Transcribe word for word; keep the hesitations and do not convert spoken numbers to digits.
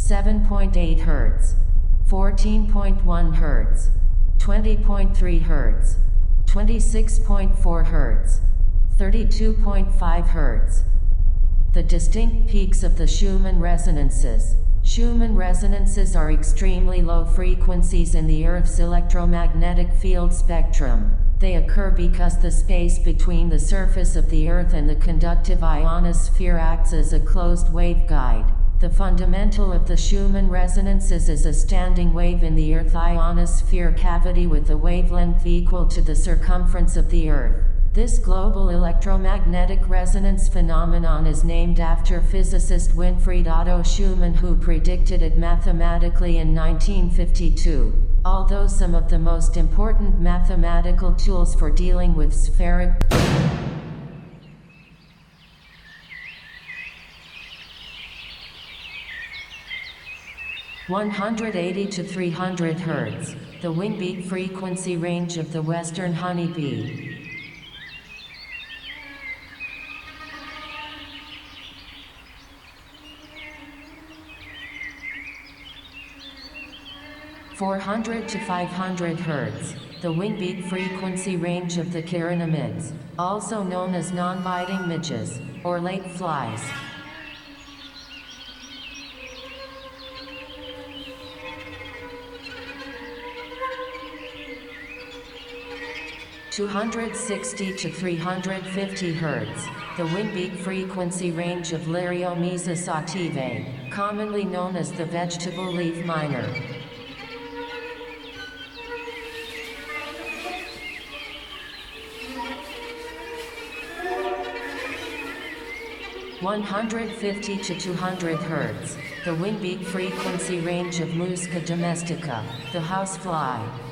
seven point eight Hz, fourteen point one Hz, twenty point three Hz, twenty-six point four Hz, thirty-two point five Hz. The distinct peaks of the Schumann resonances. Schumann resonances are extremely low frequencies in the Earth's electromagnetic field spectrum. They occur because the space between the surface of the Earth and the conductive ionosphere acts as a closed waveguide. The fundamental of the Schumann resonances is a standing wave in the Earth ionosphere cavity with a wavelength equal to the circumference of the Earth. This global electromagnetic resonance phenomenon is named after physicist Winfried Otto Schumann, who predicted it mathematically in nineteen fifty-two. Although some of the most important mathematical tools for dealing with spheric one hundred eighty to three hundred Hz, the wingbeat frequency range of the western honeybee. four hundred to five hundred Hz, the wingbeat frequency range of the chironomids, also known as non-biting midges, or lake flies. two hundred sixty to three hundred fifty Hz, the wingbeat frequency range of Liriomyza sativa, commonly known as the vegetable leaf miner. one hundred fifty to two hundred Hz, the wingbeat frequency range of Musca domestica, the housefly.